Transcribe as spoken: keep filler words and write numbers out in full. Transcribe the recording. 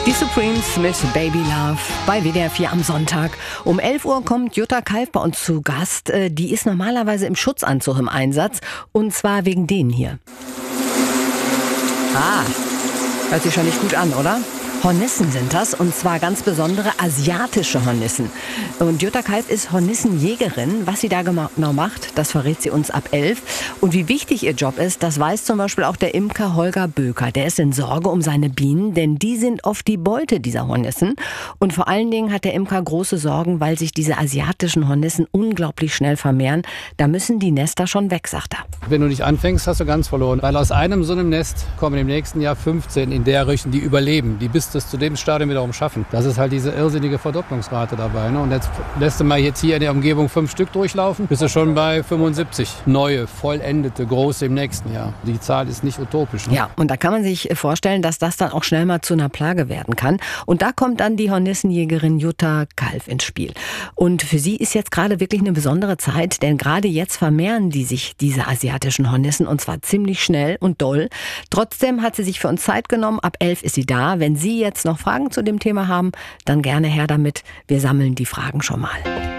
Die Supremes mit Baby Love bei W D R vier am Sonntag. Um elf Uhr kommt Jutta Kalf bei uns zu Gast. Die ist normalerweise im Schutzanzug im Einsatz. Und zwar wegen denen hier. Ah, hört sich schon nicht gut an, oder? Hornissen sind das, und zwar ganz besondere asiatische Hornissen. Und Jutta Kalf ist Hornissenjägerin. Was sie da genau macht, das verrät sie uns ab elf. Und wie wichtig ihr Job ist, das weiß zum Beispiel auch der Imker Holger Böker. Der ist in Sorge um seine Bienen, denn die sind oft die Beute dieser Hornissen. Und vor allen Dingen hat der Imker große Sorgen, weil sich diese asiatischen Hornissen unglaublich schnell vermehren. Da müssen die Nester schon weg, sagt er. Wenn du nicht anfängst, hast du ganz verloren. Weil aus einem so einem Nest kommen im nächsten Jahr fünfzehn in der Richtung, die überleben, die bis das zu dem Stadium wiederum schaffen. Das ist halt diese irrsinnige Verdopplungsrate dabei. Ne? Und jetzt lässt du mal jetzt hier in der Umgebung fünf Stück durchlaufen, bist du schon bei fünfundsiebzig neue, vollendete, große im nächsten Jahr. Die Zahl ist nicht utopisch. Ne? Ja, und da kann man sich vorstellen, dass das dann auch schnell mal zu einer Plage werden kann. Und da kommt dann die Hornissenjägerin Jutta Kalf ins Spiel. Und für sie ist jetzt gerade wirklich eine besondere Zeit, denn gerade jetzt vermehren die sich, diese asiatischen Hornissen, und zwar ziemlich schnell und doll. Trotzdem hat sie sich für uns Zeit genommen. Ab elf ist sie da. Wenn Sie jetzt noch Fragen zu dem Thema haben, dann gerne her damit. Wir sammeln die Fragen schon mal.